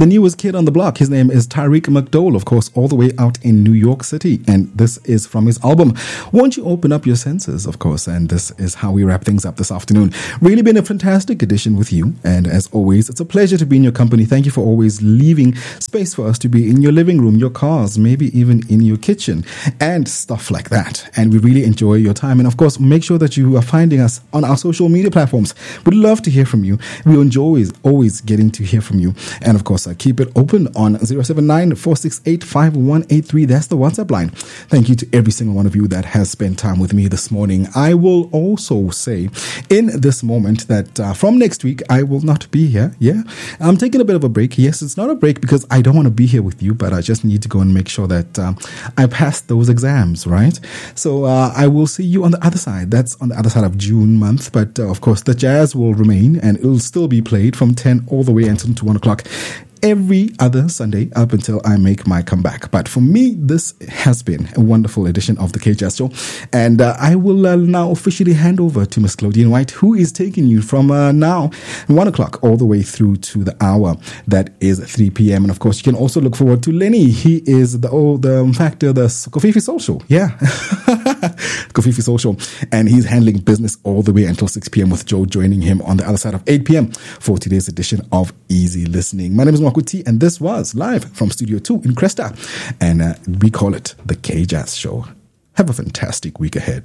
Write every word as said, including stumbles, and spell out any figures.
the newest kid on the block. His name is Tariq McDowell, of course, all the way out in New York City. And this is from his album, Won't You Open Up Your Senses, of course. And this is how we wrap things up this afternoon. Really been a fantastic edition with you. And as always, it's a pleasure to be in your company. Thank you for always leaving space for us to be in your living room, your cars, maybe even in your kitchen and stuff like that. And we really enjoy your time. And of course, make sure that you are finding us on our social media platforms. We'd love to hear from you. We enjoy always getting to hear from you. And of course, uh, keep it open on zero seven nine, four six eight, five one eight three. That's the WhatsApp line. Thank you to every single one of you that has spent time with me this morning. I will also say in this moment that uh, from next week, I will not be here. Yeah, I'm taking a bit of a break. Yes, it's not a break because I don't want to be here with you, but I just need to go and make sure that um, I pass those exams, right? So uh, I will see you on the other side. That's on the other side of June month. But uh, of course, the jazz will remain and it will still be played from ten all the way until to one o'clock. Every other Sunday up until I make my comeback. But for me, this has been a wonderful edition of the K Jazz Show. And uh, I will uh, now officially hand over to Miss Claudine White, who is taking you from uh, now one o'clock all the way through to the hour that is three p.m. And of course, you can also look forward to Lenny. He is the oh, the factor, the Kofifi Social. Yeah. Kofifi Social. And he's handling business all the way until six p.m. with Joe joining him on the other side of eight p.m. for today's edition of Easy Listening. My name is Kuti, and this was live from Studio two in Cresta, and uh, we call it the K Jazz Show. Have a fantastic week ahead.